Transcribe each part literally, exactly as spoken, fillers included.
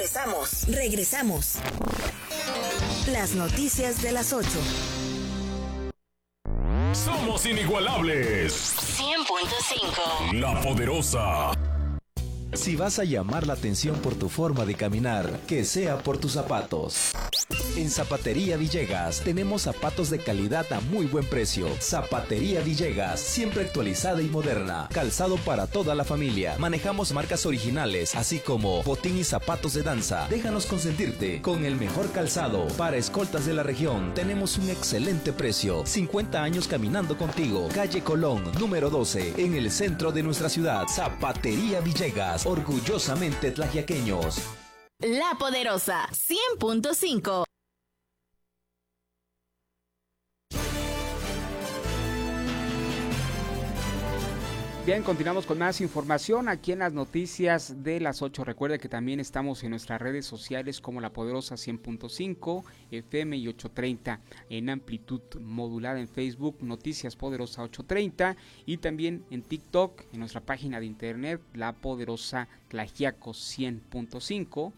Regresamos, regresamos. Las noticias de las ocho. Somos inigualables. cien punto cinco. La Poderosa. Si vas a llamar la atención por tu forma de caminar, que sea por tus zapatos. En Zapatería Villegas tenemos zapatos de calidad a muy buen precio. Zapatería Villegas, siempre actualizada y moderna. Calzado para toda la familia. Manejamos marcas originales, así como botín y zapatos de danza. Déjanos consentirte con el mejor calzado. Para escoltas de la región, tenemos un excelente precio. cincuenta años caminando contigo. Calle Colón, número doce, en el centro de nuestra ciudad. Zapatería Villegas, orgullosamente tlaxiaqueños. La Poderosa, cien punto cinco. Bien, continuamos con más información aquí en las noticias de las ocho. Recuerde que también estamos en nuestras redes sociales como La Poderosa cien punto cinco, F M y ochocientos treinta en amplitud modulada en Facebook, Noticias Poderosa ochocientos treinta, y también en TikTok, en nuestra página de internet, La Poderosa Tlaxiaco cien punto cinco.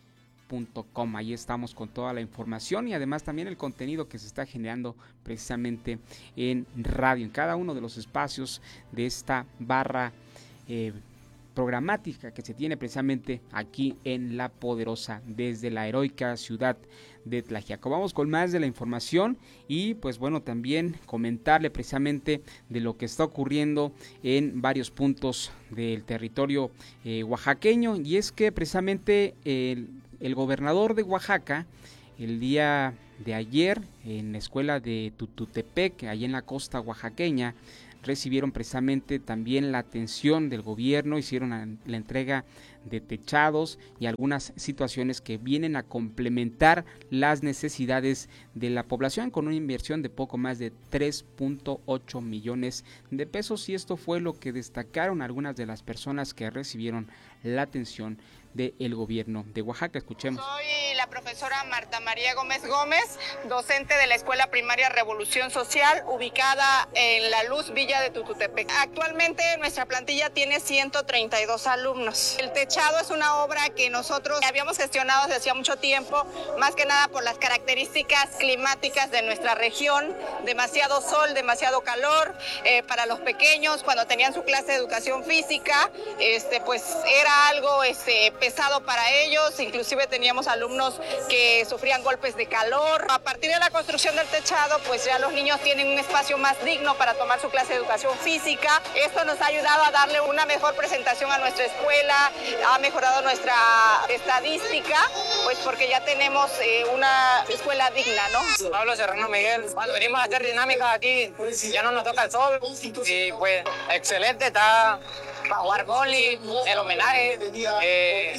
Com. Ahí estamos con toda la información y además también el contenido que se está generando precisamente en radio, en cada uno de los espacios de esta barra eh, programática que se tiene precisamente aquí en La Poderosa, desde la heroica ciudad de Tlaxiaco. Vamos con más de la información y pues bueno, también comentarle precisamente de lo que está ocurriendo en varios puntos del territorio eh, oaxaqueño, y es que precisamente el El gobernador de Oaxaca, el día de ayer, en la escuela de Tututepec, allá en la costa oaxaqueña, recibieron precisamente también la atención del gobierno, hicieron la, la entrega de techados y algunas situaciones que vienen a complementar las necesidades de la población con una inversión de poco más de tres punto ocho millones de pesos, y esto fue lo que destacaron algunas de las personas que recibieron la atención del gobierno de Oaxaca. Escuchemos. Soy la profesora Marta María Gómez Gómez, docente de la Escuela Primaria Revolución Social, ubicada en La Luz, Villa de Tututepec. Actualmente nuestra plantilla tiene ciento treinta y dos alumnos. El techado es una obra que nosotros habíamos gestionado desde hacía mucho tiempo, más que nada por las características climáticas de nuestra región, demasiado sol, demasiado calor, eh, para los pequeños cuando tenían su clase de educación física, este, pues era algo este, pesado para ellos, inclusive teníamos alumnos que sufrían golpes de calor. A partir de la construcción del techado, pues ya los niños tienen un espacio más digno para tomar su clase de educación física. Esto nos ha ayudado a darle una mejor presentación a nuestra escuela, ha mejorado nuestra estadística, pues porque ya tenemos eh, una escuela digna, ¿no? Pablo Serrano Miguel, cuando venimos a hacer dinámica aquí, ya no nos toca el sol, y pues excelente, está para jugar boli, el homenaje, eh,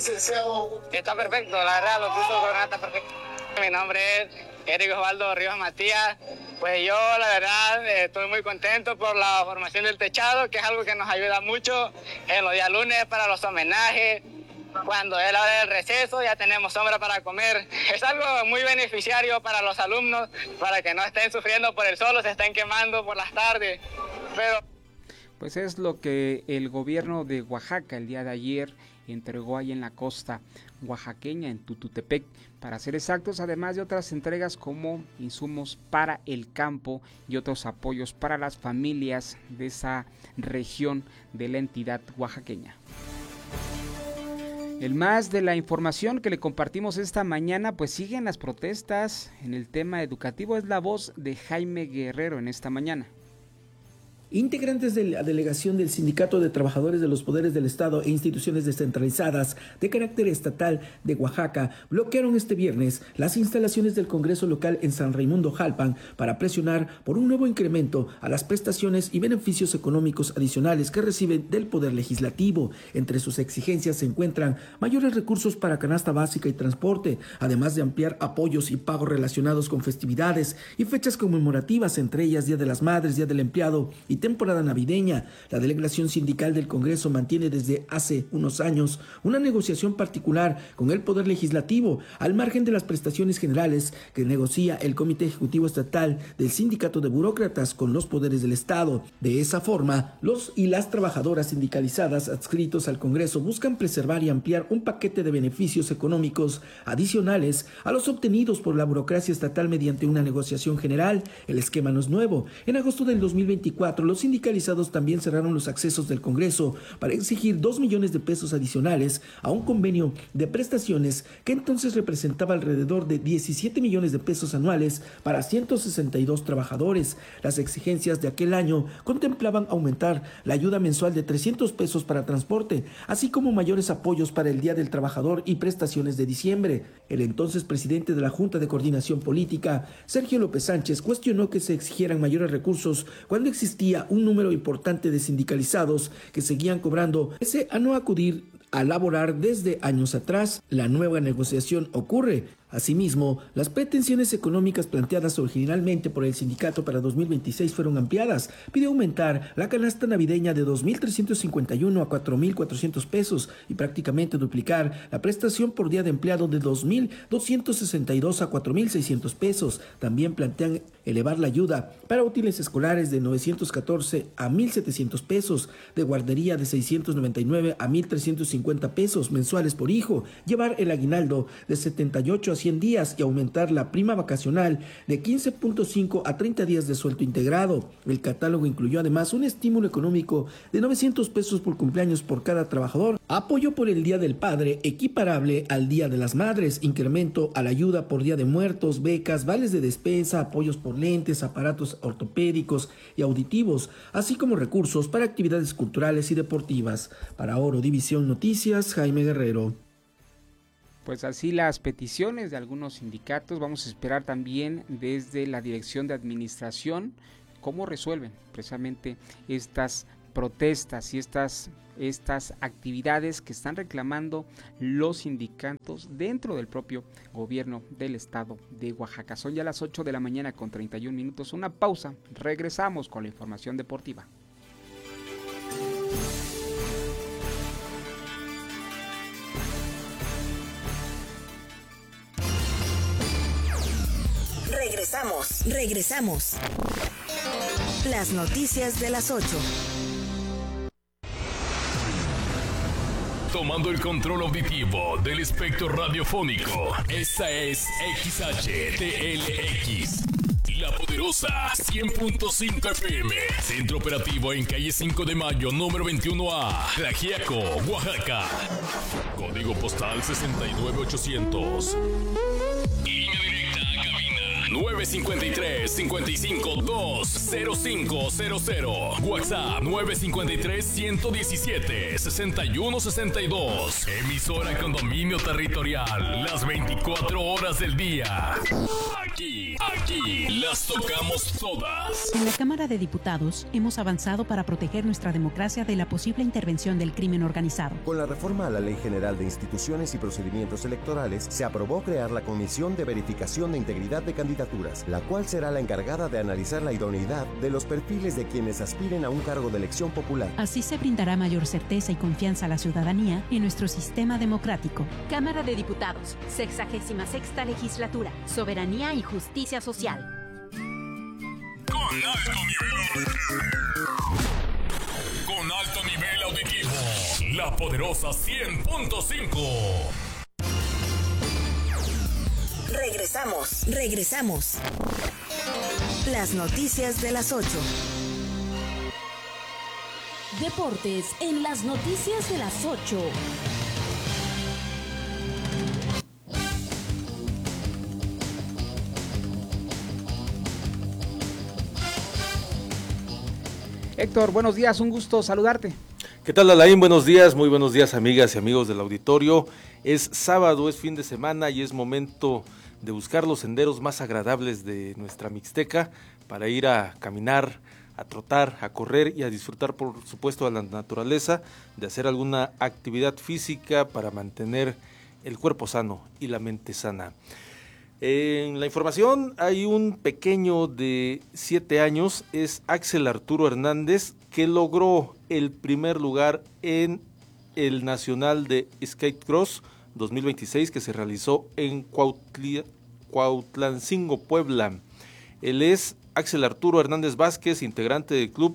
está perfecto, la verdad, lo que hizo el gobernador está perfecto. Mi nombre es Eric Osvaldo Rivas Matías. Pues yo la verdad eh, estoy muy contento por la formación del techado, que es algo que nos ayuda mucho en los días lunes para los homenajes. Cuando es la hora del receso ya tenemos sombra para comer. Es algo muy beneficiario para los alumnos, para que no estén sufriendo por el sol o se estén quemando por las tardes. Pero pues es lo que el gobierno de Oaxaca el día de ayer entregó ahí en la costa oaxaqueña, en Tututepec, para ser exactos, además de otras entregas como insumos para el campo y otros apoyos para las familias de esa región de la entidad oaxaqueña. El más de la información que le compartimos esta mañana, pues siguen las protestas en el tema educativo. Es la voz de Jaime Guerrero en esta mañana. Integrantes de la delegación del Sindicato de Trabajadores de los Poderes del Estado e Instituciones Descentralizadas de carácter estatal de Oaxaca bloquearon este viernes las instalaciones del Congreso local en San Raimundo Jalpan para presionar por un nuevo incremento a las prestaciones y beneficios económicos adicionales que reciben del Poder Legislativo. Entre sus exigencias se encuentran mayores recursos para canasta básica y transporte, además de ampliar apoyos y pagos relacionados con festividades y fechas conmemorativas, entre ellas Día de las Madres, Día del Empleado y temporada navideña. La delegación sindical del Congreso mantiene desde hace unos años una negociación particular con el Poder Legislativo, al margen de las prestaciones generales que negocia el Comité Ejecutivo Estatal del Sindicato de Burócratas con los poderes del Estado. De esa forma, los y las trabajadoras sindicalizadas adscritos al Congreso buscan preservar y ampliar un paquete de beneficios económicos adicionales a los obtenidos por la burocracia estatal mediante una negociación general. El esquema no es nuevo. En agosto del dos mil veinticuatro, los sindicalizados también cerraron los accesos del Congreso para exigir dos millones de pesos adicionales a un convenio de prestaciones que entonces representaba alrededor de diecisiete millones de pesos anuales para ciento sesenta y dos trabajadores. Las exigencias de aquel año contemplaban aumentar la ayuda mensual de trescientos pesos para transporte, así como mayores apoyos para el Día del Trabajador y prestaciones de diciembre. El entonces presidente de la Junta de Coordinación Política, Sergio López Sánchez, cuestionó que se exigieran mayores recursos cuando existía un número importante de sindicalizados que seguían cobrando pese a no acudir a laborar desde años atrás. La nueva negociación ocurre. Asimismo, las pretensiones económicas planteadas originalmente por el sindicato para dos mil veintiséis fueron ampliadas. Pide aumentar la canasta navideña de dos mil trescientos cincuenta y uno a cuatro mil cuatrocientos pesos y prácticamente duplicar la prestación por día de empleado de dos mil doscientos sesenta y dos a cuatro mil seiscientos pesos. También plantean elevar la ayuda para útiles escolares de novecientos catorce a mil setecientos pesos, de guardería de seiscientos noventa y nueve a mil trescientos cincuenta pesos mensuales por hijo, llevar el aguinaldo de setenta y ocho a cien días y aumentar la prima vacacional de quince punto cinco a treinta días de sueldo integrado. El catálogo incluyó además un estímulo económico de novecientos pesos por cumpleaños por cada trabajador, apoyo por el Día del Padre equiparable al Día de las Madres, incremento a la ayuda por Día de Muertos, becas, vales de despensa, apoyos por lentes, aparatos ortopédicos y auditivos, así como recursos para actividades culturales y deportivas. Para Oro División Noticias, Jaime Guerrero. Pues así las peticiones de algunos sindicatos. Vamos a esperar también desde la Dirección de Administración cómo resuelven precisamente estas protestas y estas, estas actividades que están reclamando los sindicatos dentro del propio gobierno del estado de Oaxaca. Son ya las ocho de la mañana con treinta y un minutos. Una pausa. Regresamos con la información deportiva. Regresamos, regresamos. Las noticias de las ocho. Tomando el control auditivo del espectro radiofónico. Esta es X H T L X. La Poderosa cien punto cinco F M. Centro operativo en calle cinco de mayo, número veintiuno A. Tlaxiaco, Oaxaca. Código postal sesenta y nueve ochocientos. Línea directa a cabina nueve cinco tres, cinco cinco dos, cero cinco cero cero. WhatsApp nueve cinco tres, uno uno siete, seis uno seis dos. Emisora con dominio territorial las veinticuatro horas del día. Aquí, aquí las tocamos todas. En la Cámara de Diputados hemos avanzado para proteger nuestra democracia de la posible intervención del crimen organizado. Con la reforma a la Ley General de Instituciones y Procedimientos Electorales, se aprobó crear la Comisión de Verificación de Integridad de Candidaturas, la cual será la encargada de analizar la idoneidad de los perfiles de quienes aspiren a un cargo de elección popular. Así se brindará mayor certeza y confianza a la ciudadanía en nuestro sistema democrático. Cámara de Diputados, sexagésima sexta legislatura, soberanía y justicia social. Con alto nivel Con alto nivel auditivo. La Poderosa cien punto cinco. Regresamos, regresamos. Las noticias de las ocho. Deportes en las noticias de las ocho. Héctor, buenos días, un gusto saludarte. ¿Qué tal, Alain? Buenos días, muy buenos días, amigas y amigos del auditorio. Es sábado, es fin de semana y es momento de buscar los senderos más agradables de nuestra Mixteca para ir a caminar, a trotar, a correr y a disfrutar, por supuesto, de la naturaleza, de hacer alguna actividad física para mantener el cuerpo sano y la mente sana. En la información hay un pequeño de siete años, es Axel Arturo Hernández, que logró el primer lugar en el Nacional de Skate Cross dos mil veintiséis que se realizó en Cuautli, Cuautlancingo, Puebla. Él es Axel Arturo Hernández Vázquez, integrante del club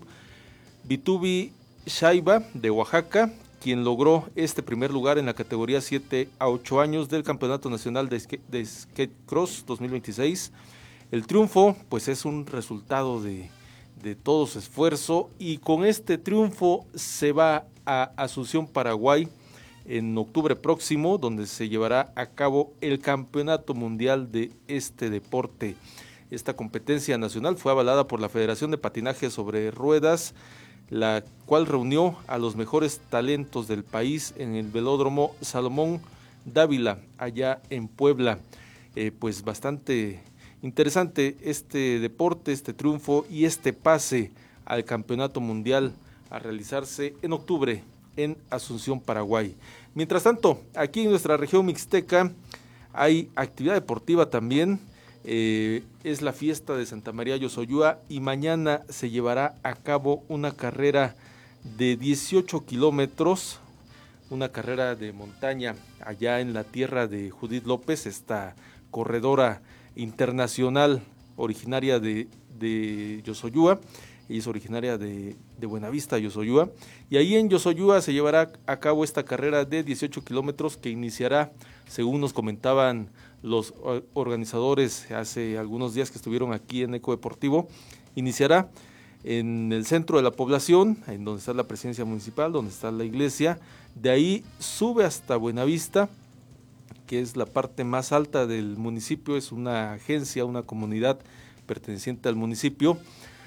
Bitubi Shaiba de Oaxaca, quien logró este primer lugar en la categoría siete a ocho años del Campeonato Nacional de Skate, de Skate Cross dos mil veintiséis. El triunfo pues es un resultado de, de todo su esfuerzo, y con este triunfo se va a Asunción, Paraguay, en octubre próximo, donde se llevará a cabo el Campeonato Mundial de este deporte. Esta competencia nacional fue avalada por la Federación de Patinaje sobre Ruedas, la cual reunió a los mejores talentos del país en el velódromo Salomón Dávila, allá en Puebla. Eh, pues bastante interesante este deporte, este triunfo y este pase al Campeonato Mundial a realizarse en octubre en Asunción, Paraguay. Mientras tanto, aquí en nuestra región mixteca hay actividad deportiva también. Eh, es la fiesta de Santa María Yosoyúa y mañana se llevará a cabo una carrera de dieciocho kilómetros, una carrera de montaña allá en la tierra de Judith López, esta corredora internacional originaria de, de Yosoyúa. Ella es originaria de, de Buenavista, Yosoyúa, y ahí en Yosoyúa se llevará a cabo esta carrera de dieciocho kilómetros que iniciará, según nos comentaban los organizadores hace algunos días que estuvieron aquí en Eco Deportivo, iniciará en el centro de la población, en donde está la presidencia municipal, donde está la iglesia. De ahí sube hasta Buenavista, que es la parte más alta del municipio, es una agencia, una comunidad perteneciente al municipio.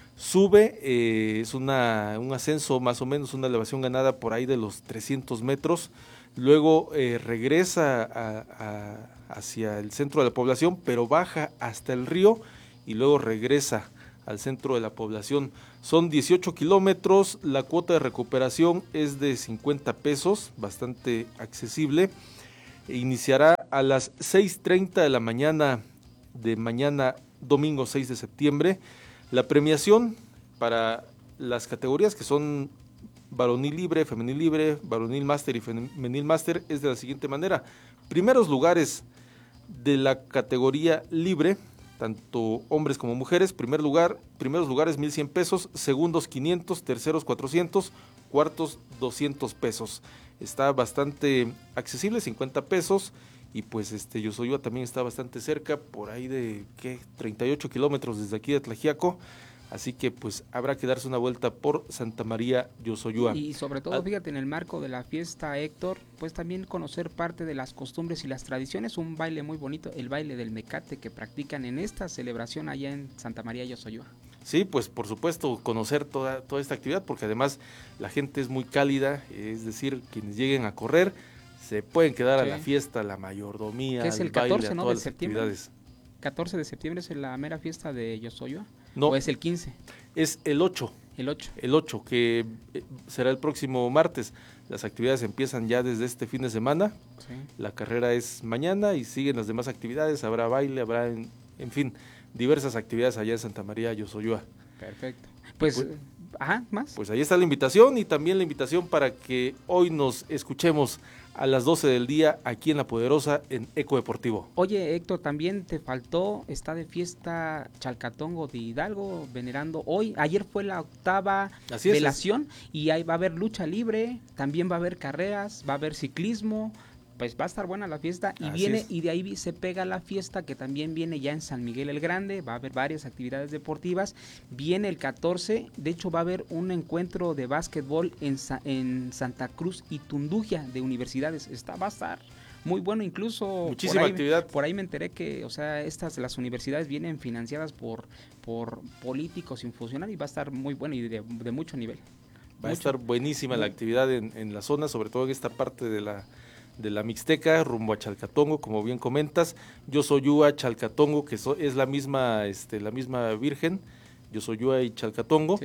Sube, eh, es una, un ascenso más o menos, una elevación ganada por ahí de los trescientos metros, luego eh, regresa a, a, hacia el centro de la población, pero baja hasta el río y luego regresa al centro de la población. Son dieciocho kilómetros, la cuota de recuperación es de cincuenta pesos, bastante accesible. Iniciará a las seis treinta de la mañana de mañana, domingo seis de septiembre. La premiación para las categorías que son varonil libre, femenil libre, varonil máster y femenil máster es de la siguiente manera. Primeros lugares de la categoría libre, tanto hombres como mujeres, primer lugar, primeros lugares mil cien pesos, segundos quinientos, terceros cuatrocientos, cuartos doscientos pesos. Está bastante accesible, cincuenta pesos, y pues este Yosoyúa también está bastante cerca, por ahí de ¿qué? treinta y ocho kilómetros desde aquí de Tlaxiaco, así que pues habrá que darse una vuelta por Santa María Yosoyúa. Y sobre todo, fíjate, en el marco de la fiesta, Héctor, pues también conocer parte de las costumbres y las tradiciones, un baile muy bonito, el baile del mecate que practican en esta celebración allá en Santa María Yosoyúa. Sí, pues por supuesto, conocer toda, toda esta actividad, porque además la gente es muy cálida, es decir, quienes lleguen a correr se pueden quedar sí. a la fiesta, la mayordomía, que es el, el catorce, baile, ¿no? todas de las septiembre. actividades. catorce de septiembre es la mera fiesta de Yosoyúa. No, ¿O es el quince? Es el ocho. El ocho. El ocho, que será el próximo martes. Las actividades empiezan ya desde este fin de semana. Sí. La carrera es mañana y siguen las demás actividades. Habrá baile, habrá, en, en fin, diversas actividades allá en Santa María Yosoyúa. Perfecto. Pues, pues, ajá, más. Pues ahí está la invitación, y también la invitación para que hoy nos escuchemos a las doce del día aquí en La Poderosa en Eco Deportivo. Oye, Héctor, también te faltó, está de fiesta Chalcatongo de Hidalgo, venerando hoy, ayer fue la octava Así velación es. Y ahí va a haber lucha libre, también va a haber carreras, va a haber ciclismo, pues va a estar buena la fiesta y Así viene es. Y de ahí se pega la fiesta que también viene ya en San Miguel el Grande, va a haber varias actividades deportivas, viene el catorce, de hecho va a haber un encuentro de básquetbol en, en Santa Cruz y Tundugia de universidades, está, va a estar muy bueno, incluso muchísima por ahí, actividad. Por ahí me enteré que, o sea, estas las universidades vienen financiadas por, por políticos sin funcionar y va a estar muy bueno y de, de mucho nivel. Va mucho. a estar buenísima la actividad en, en la zona, sobre todo en esta parte de la de la Mixteca, rumbo a Chalcatongo, como bien comentas. Yosoyúa, Chalcatongo, que so, es la misma, este, la misma Virgen, Yosoyúa y Chalcatongo, sí.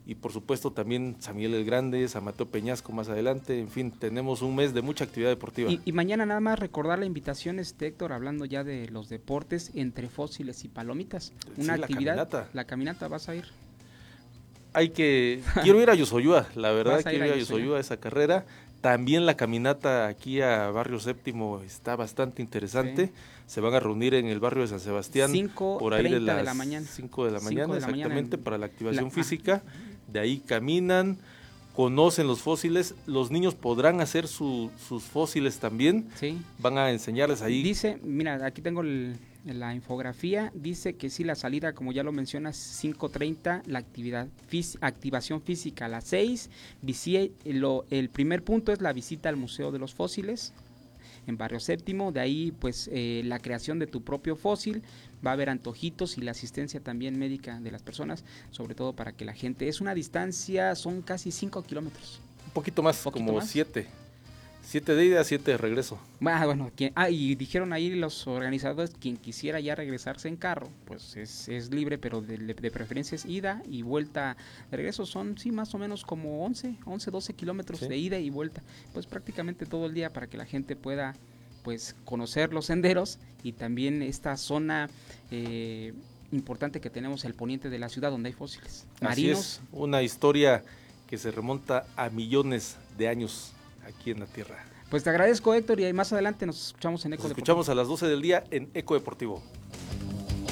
y por supuesto también San Miguel el Grande, San Mateo Peñasco más adelante, en fin, tenemos un mes de mucha actividad deportiva. Y, y mañana nada más recordar la invitación, este Héctor, hablando ya de los deportes, entre fósiles y palomitas, una sí, actividad, la caminata. la caminata, ¿vas a ir? Hay que, quiero ir a Yosoyúa, la verdad, Vas a ir quiero ir a a Yosoyúa a esa carrera. También la caminata aquí a Barrio Séptimo está bastante interesante. Sí. Se van a reunir en el barrio de San Sebastián por ahí de las de la mañana. cinco de la mañana, de la exactamente, mañana para la activación la, física. De ahí caminan, conocen los fósiles. Los niños podrán hacer su, sus fósiles también. Sí. Van a enseñarles ahí. Dice, mira, aquí tengo el, la infografía, dice que sí, la salida, como ya lo mencionas, cinco treinta, la actividad fís, activación física a las seis, visi, lo, el primer punto es la visita al Museo de los Fósiles en Barrio Séptimo, de ahí pues eh, la creación de tu propio fósil, va a haber antojitos y la asistencia también médica de las personas, sobre todo para que la gente, es una distancia, son casi cinco kilómetros. Un poquito más, ¿Un poquito como más? siete. Siete de ida, siete de regreso. Ah, bueno, quien, ah, y dijeron ahí los organizadores, quien quisiera ya regresarse en carro, pues es, es libre, pero de, de preferencia es ida y vuelta de regreso. Son, sí, más o menos como once, doce kilómetros sí. de ida y vuelta. Pues prácticamente todo el día para que la gente pueda, pues, conocer los senderos y también esta zona eh, importante que tenemos al poniente de la ciudad donde hay fósiles marinos. Así es, una historia que se remonta a millones de años aquí en la tierra. Pues te agradezco, Héctor, y más adelante nos escuchamos en Eco Nos Deportivo. escuchamos a las doce del día en Eco Deportivo.